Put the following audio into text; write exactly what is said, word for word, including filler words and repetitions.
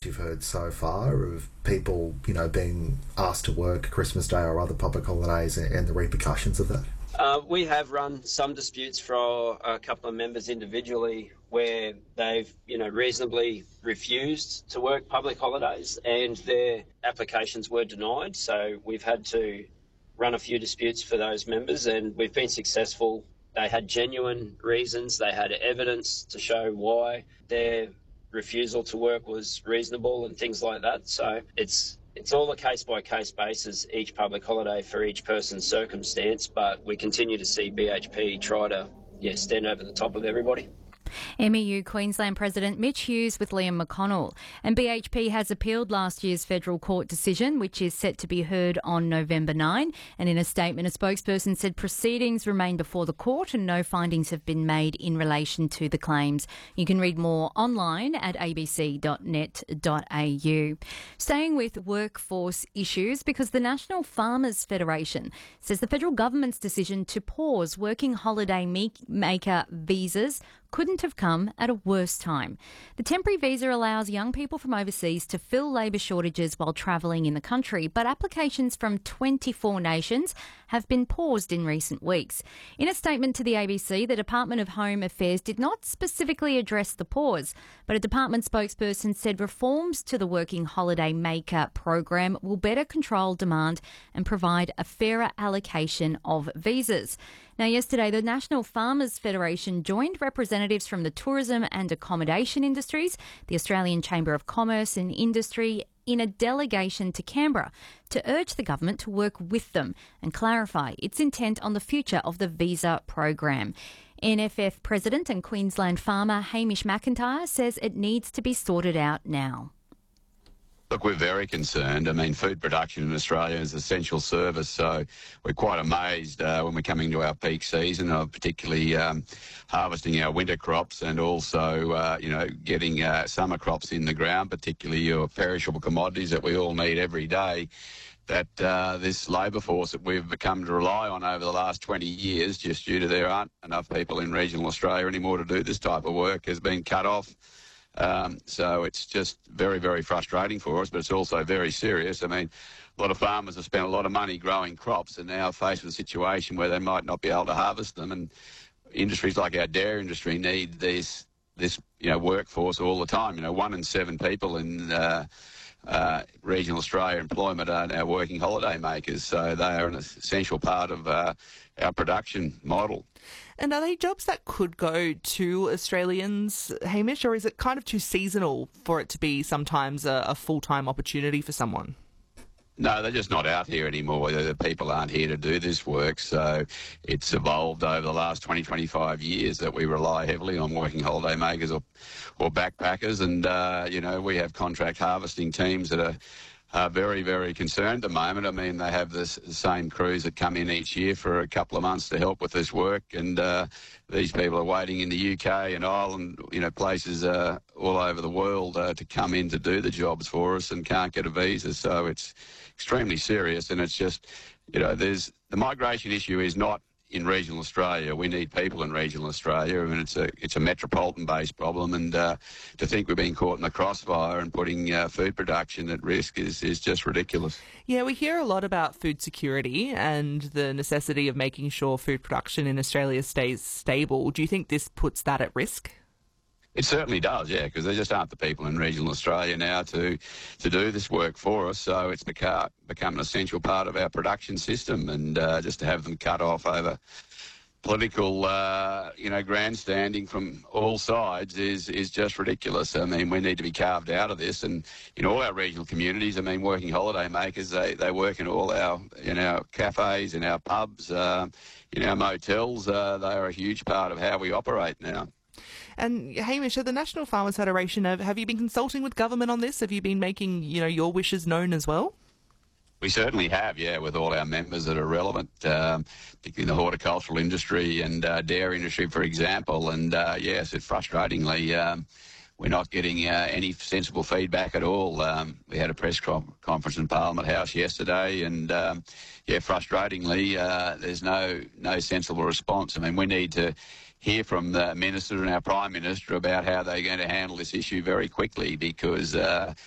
you've heard so far of people, you know, being asked to work Christmas Day or other public holidays and, and the repercussions of that? Uh, we have run some disputes for a couple of members individually where they've, you know, reasonably refused to work public holidays and their applications were denied. So we've had to run a few disputes for those members and we've been successful. They had genuine reasons. They had evidence to show why their refusal to work was reasonable and things like that. So it's It's all a case-by-case basis, each public holiday for each person's circumstance, but we continue to see B H P try to yeah, stand over the top of everybody. M E U Queensland President Mitch Hughes with Liam McConnell. And B H P has appealed last year's federal court decision, which is set to be heard on November ninth. And in a statement, a spokesperson said proceedings remain before the court and no findings have been made in relation to the claims. You can read more online at a b c dot net dot a u. Staying with workforce issues, because the National Farmers Federation says the federal government's decision to pause working holiday maker visas couldn't have come at a worse time. The temporary visa allows young people from overseas to fill labour shortages while travelling in the country, but applications from twenty-four nations have been paused in recent weeks. In a statement to the A B C, the Department of Home Affairs did not specifically address the pause, but a department spokesperson said reforms to the Working Holiday Maker program will better control demand and provide a fairer allocation of visas. Now, yesterday, the National Farmers Federation joined representatives from the tourism and accommodation industries, the Australian Chamber of Commerce and Industry, in a delegation to Canberra to urge the government to work with them and clarify its intent on the future of the visa program. N F F President and Queensland farmer Hamish McIntyre says it needs to be sorted out now. Look, we're very concerned. I mean, food production in Australia is an essential service, so we're quite amazed uh, when we're coming to our peak season of particularly um, harvesting our winter crops and also, uh, you know, getting uh, summer crops in the ground, particularly your perishable commodities that we all need every day, that uh, this labour force that we've become to rely on over the last twenty years, just due to there aren't enough people in regional Australia anymore to do this type of work, has been cut off. Um, so it's just very, very frustrating for us, but it's also very serious. I mean, a lot of farmers have spent a lot of money growing crops and now faced with a situation where they might not be able to harvest them. And industries like our dairy industry need this, this you know, workforce all the time. You know, one in seven people in uh, uh, regional Australia employment are now working holiday makers, so they are an essential part of uh, our production model. And are they jobs that could go to Australians, Hamish, or is it kind of too seasonal for it to be sometimes a, a full-time opportunity for someone? No, they're just not out here anymore. The people aren't here to do this work, so it's evolved over the last twenty, twenty-five years that we rely heavily on working holiday makers or, or backpackers, and, uh, you know, we have contract harvesting teams that are are very, very concerned at the moment. I mean, they have this same crews that come in each year for a couple of months to help with this work, and uh, these people are waiting in the U K and Ireland, you know, places uh, all over the world uh, to come in to do the jobs for us and can't get a visa. So it's extremely serious, and it's just, you know, there's the migration issue is not in regional Australia. We need people in regional Australia. I mean, it's a it's a metropolitan-based problem, and uh, to think we're being caught in the crossfire and putting uh, food production at risk is, is just ridiculous. Yeah, we hear a lot about food security and the necessity of making sure food production in Australia stays stable. Do you think this puts that at risk? It certainly does, yeah, because there just aren't the people in regional Australia now to to do this work for us. So it's become, become an essential part of our production system, and uh, just to have them cut off over political, uh, you know, grandstanding from all sides is is just ridiculous. I mean, we need to be carved out of this, and in all our regional communities, I mean, working holiday makers, they, they work in all our, in our cafes, in our pubs, uh, in our motels. Uh, they are a huge part of how we operate now. And Hamish, at the National Farmers Federation, have, have you been consulting with government on this? Have you been making, you know, your wishes known as well? We certainly have, yeah, with all our members that are relevant, um, particularly in the horticultural industry and uh, dairy industry, for example. And uh, yes, it frustratingly, um, we're not getting uh, any sensible feedback at all. Um, we had a press com- conference in Parliament House yesterday, and um, yeah, frustratingly, uh, there's no no sensible response. I mean, we need to hear from the Minister and our Prime Minister about how they're going to handle this issue very quickly, because uh,